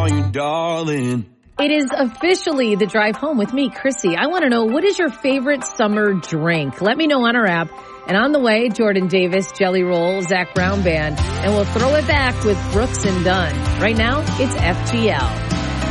call you darling. It is officially the drive home with me, Chrissy. I want to know, what is your favorite summer drink? Let me know on our app. And on the way, Jordan Davis, Jelly Roll, Zach Brown Band. And we'll throw it back with Brooks and Dunn. Right now, it's FGL.